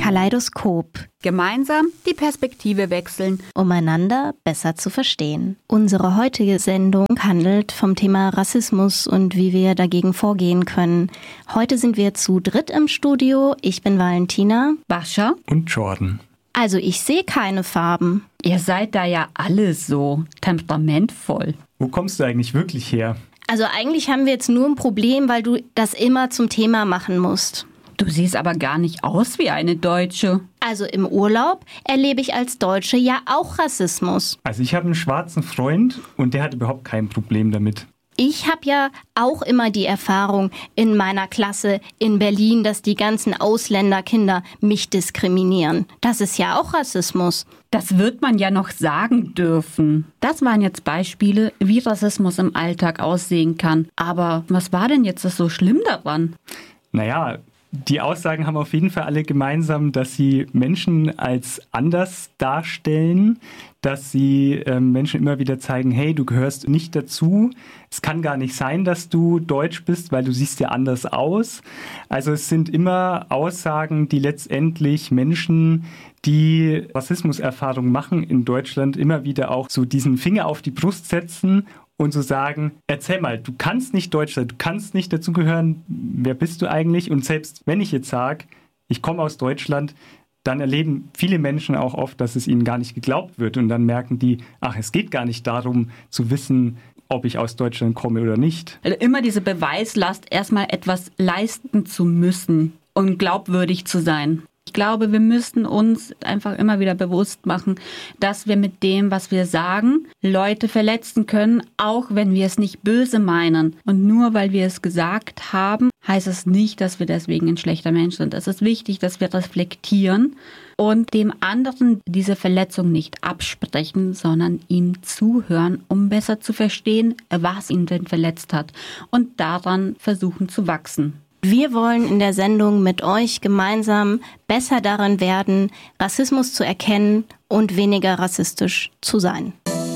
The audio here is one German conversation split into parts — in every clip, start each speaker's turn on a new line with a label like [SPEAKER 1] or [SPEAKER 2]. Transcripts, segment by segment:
[SPEAKER 1] Kaleidoskop.
[SPEAKER 2] Gemeinsam die Perspektive wechseln,
[SPEAKER 1] um einander besser zu verstehen. Unsere heutige Sendung handelt vom Thema Rassismus und wie wir dagegen vorgehen können. Heute sind wir zu dritt im Studio. Ich bin Valentina,
[SPEAKER 2] Bascha
[SPEAKER 3] und Jordan.
[SPEAKER 1] Also ich sehe keine Farben.
[SPEAKER 2] Ihr seid da ja alle so temperamentvoll.
[SPEAKER 3] Wo kommst du eigentlich wirklich her?
[SPEAKER 1] Also eigentlich haben wir jetzt nur ein Problem, weil du das immer zum Thema machen musst.
[SPEAKER 2] Du siehst aber gar nicht aus wie eine Deutsche.
[SPEAKER 1] Also im Urlaub erlebe ich als Deutsche ja auch Rassismus.
[SPEAKER 3] Also ich habe einen schwarzen Freund und der hat überhaupt kein Problem damit.
[SPEAKER 1] Ich habe ja auch immer die Erfahrung in meiner Klasse in Berlin, dass die ganzen Ausländerkinder mich diskriminieren. Das ist ja auch Rassismus.
[SPEAKER 2] Das wird man ja noch sagen dürfen. Das waren jetzt Beispiele, wie Rassismus im Alltag aussehen kann. Aber was war denn jetzt so schlimm daran?
[SPEAKER 3] Naja, die Aussagen haben auf jeden Fall alle gemeinsam, dass sie Menschen als anders darstellen, dass sie Menschen immer wieder zeigen, hey, du gehörst nicht dazu. Es kann gar nicht sein, dass du deutsch bist, weil du siehst ja anders aus. Also es sind immer Aussagen, die letztendlich Menschen, die Rassismuserfahrungen machen in Deutschland, immer wieder auch so diesen Finger auf die Brust setzen und so sagen, erzähl mal, du kannst nicht Deutsch sein, du kannst nicht dazugehören, wer bist du eigentlich? Und selbst wenn ich jetzt sage, ich komme aus Deutschland, dann erleben viele Menschen auch oft, dass es ihnen gar nicht geglaubt wird. Und dann merken die, ach, es geht gar nicht darum zu wissen, ob ich aus Deutschland komme oder nicht.
[SPEAKER 2] Also immer diese Beweislast, erstmal etwas leisten zu müssen, um glaubwürdig zu sein. Ich glaube, wir müssten uns einfach immer wieder bewusst machen, dass wir mit dem, was wir sagen, Leute verletzen können, auch wenn wir es nicht böse meinen. Und nur weil wir es gesagt haben, heißt es nicht, dass wir deswegen ein schlechter Mensch sind. Es ist wichtig, dass wir reflektieren und dem anderen diese Verletzung nicht absprechen, sondern ihm zuhören, um besser zu verstehen, was ihn denn verletzt hat und daran versuchen zu wachsen.
[SPEAKER 1] Wir wollen in der Sendung mit euch gemeinsam besser darin werden, Rassismus zu erkennen und weniger rassistisch zu sein.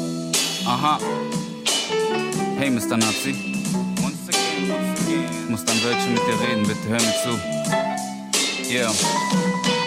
[SPEAKER 4] Aha. Hey, Mr. Nazi. Ich muss dann Wörtchen mit dir reden, bitte hör mir zu. Yeah.